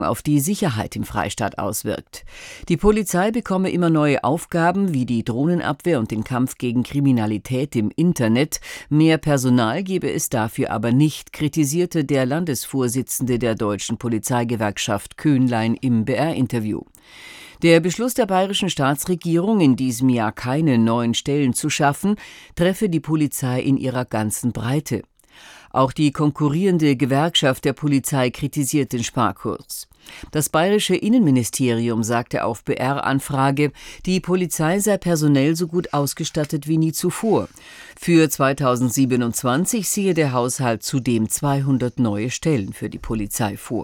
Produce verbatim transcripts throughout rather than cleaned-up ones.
auf die Sicherheit im Freistaat auswirkt. Die Polizei bekomme immer neue Aufgaben wie die Drohnenabwehr und den Kampf gegen Kriminalität im Internet. Mehr Personal gebe es dafür aber nicht, kritisierte der Landesvorsitzende der Deutschen Polizeigewerkschaft Köhnlein im B R-Interview. Der Beschluss der bayerischen Staatsregierung, in diesem Jahr keine neuen Stellen zu schaffen, treffe die Polizei in ihrer ganzen Breite. Auch die konkurrierende Gewerkschaft der Polizei kritisiert den Sparkurs. Das bayerische Innenministerium sagte auf B R-Anfrage, die Polizei sei personell so gut ausgestattet wie nie zuvor. Für zweitausendsiebenundzwanzig sehe der Haushalt zudem zweihundert neue Stellen für die Polizei vor.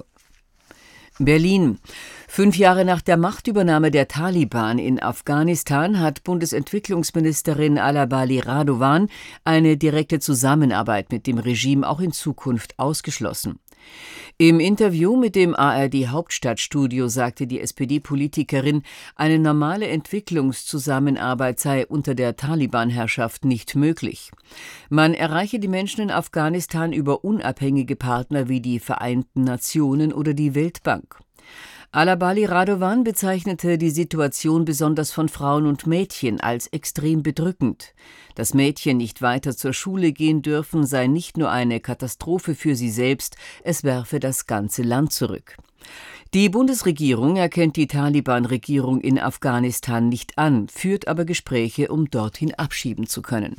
Berlin. Fünf Jahre nach der Machtübernahme der Taliban in Afghanistan hat Bundesentwicklungsministerin Alabali Radovan eine direkte Zusammenarbeit mit dem Regime auch in Zukunft ausgeschlossen. Im Interview mit dem A R D-Hauptstadtstudio sagte die S P D-Politikerin, eine normale Entwicklungszusammenarbeit sei unter der Taliban-Herrschaft nicht möglich. Man erreiche die Menschen in Afghanistan über unabhängige Partner wie die Vereinten Nationen oder die Weltbank. Alabali Radovan bezeichnete die Situation besonders von Frauen und Mädchen als extrem bedrückend. Dass Mädchen nicht weiter zur Schule gehen dürfen, sei nicht nur eine Katastrophe für sie selbst, es werfe das ganze Land zurück. Die Bundesregierung erkennt die Taliban-Regierung in Afghanistan nicht an, führt aber Gespräche, um dorthin abschieben zu können.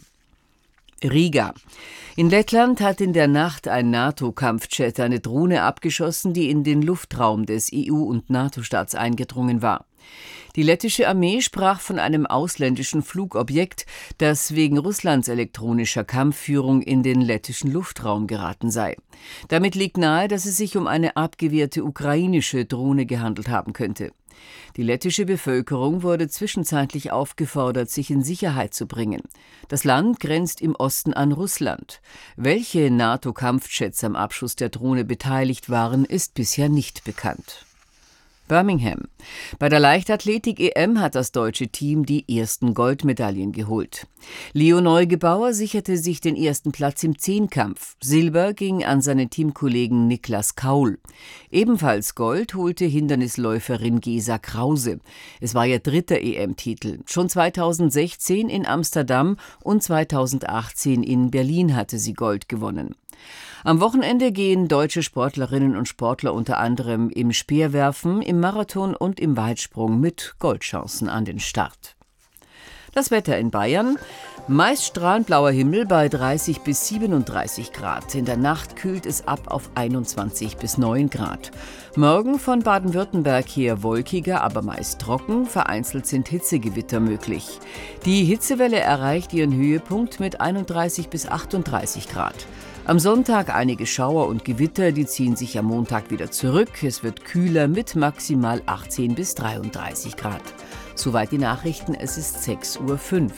Riga. In Lettland hat in der Nacht ein NATO-Kampfjet eine Drohne abgeschossen, die in den Luftraum des E U- und NATO-Staats eingedrungen war. Die lettische Armee sprach von einem ausländischen Flugobjekt, das wegen Russlands elektronischer Kampfführung in den lettischen Luftraum geraten sei. Damit liegt nahe, dass es sich um eine abgewehrte ukrainische Drohne gehandelt haben könnte. Die lettische Bevölkerung wurde zwischenzeitlich aufgefordert, sich in Sicherheit zu bringen. Das Land grenzt im Osten an Russland. Welche NATO-Kampfjets am Abschuss der Drohne beteiligt waren, ist bisher nicht bekannt. Birmingham. Bei der Leichtathletik-E M hat das deutsche Team die ersten Goldmedaillen geholt. Leo Neugebauer sicherte sich den ersten Platz im Zehnkampf. Silber ging an seinen Teamkollegen Niklas Kaul. Ebenfalls Gold holte Hindernisläuferin Gesa Krause. Es war ihr dritter E M-Titel. Schon zweitausendsechzehn in Amsterdam und zweitausendachtzehn in Berlin hatte sie Gold gewonnen. Am Wochenende gehen deutsche Sportlerinnen und Sportler unter anderem im Speerwerfen, im Marathon und im Weitsprung mit Goldchancen an den Start. Das Wetter in Bayern. Meist strahlend blauer Himmel bei dreißig bis siebenunddreißig Grad. In der Nacht kühlt es ab auf einundzwanzig bis neun Grad. Morgen von Baden-Württemberg her wolkiger, aber meist trocken. Vereinzelt sind Hitzegewitter möglich. Die Hitzewelle erreicht ihren Höhepunkt mit einunddreißig bis achtunddreißig Grad. Am Sonntag einige Schauer und Gewitter, die ziehen sich am Montag wieder zurück. Es wird kühler mit maximal achtzehn bis dreiunddreißig Grad. Soweit die Nachrichten, es ist sechs Uhr fünf.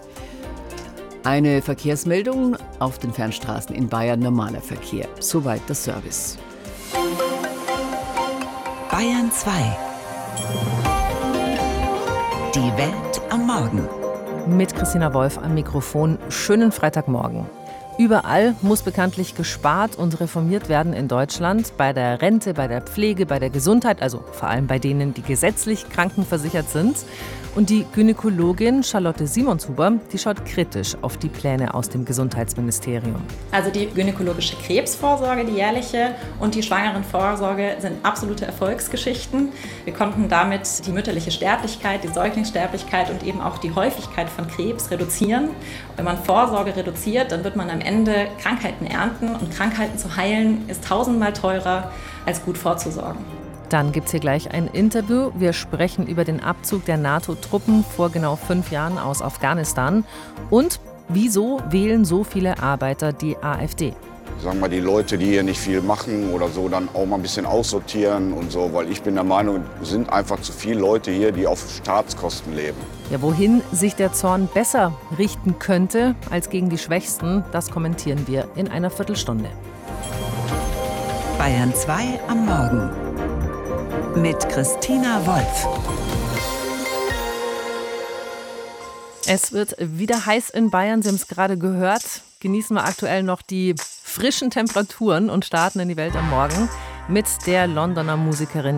Eine Verkehrsmeldung auf den Fernstraßen in Bayern, normaler Verkehr. Soweit das Service. Bayern zwei. Die Welt am Morgen. Mit Christina Wolf am Mikrofon. Schönen Freitagmorgen. Überall muss bekanntlich gespart und reformiert werden in Deutschland. Bei der Rente, bei der Pflege, bei der Gesundheit, also vor allem bei denen, die gesetzlich krankenversichert sind. Und die Gynäkologin Charlotte Simonshuber, die schaut kritisch auf die Pläne aus dem Gesundheitsministerium. Also die gynäkologische Krebsvorsorge, die jährliche, und die Schwangerenvorsorge sind absolute Erfolgsgeschichten. Wir konnten damit die mütterliche Sterblichkeit, die Säuglingssterblichkeit und eben auch die Häufigkeit von Krebs reduzieren. Wenn man Vorsorge reduziert, dann wird man am Ende Krankheiten ernten, und Krankheiten zu heilen ist tausendmal teurer, als gut vorzusorgen. Dann gibt es hier gleich ein Interview. Wir sprechen über den Abzug der NATO-Truppen vor genau fünf Jahren aus Afghanistan. Und wieso wählen so viele Arbeiter die AfD? Sagen wir, die Leute, die hier nicht viel machen oder so, dann auch mal ein bisschen aussortieren und so. Weil ich bin der Meinung, es sind einfach zu viele Leute hier, die auf Staatskosten leben. Ja, wohin sich der Zorn besser richten könnte als gegen die Schwächsten, das kommentieren wir in einer Viertelstunde. Bayern zwei am Morgen. Mit Christina Wolf. Es wird wieder heiß in Bayern, Sie haben es gerade gehört. Genießen wir aktuell noch die frischen Temperaturen und starten in die Welt am Morgen. mit der Londoner Musikerin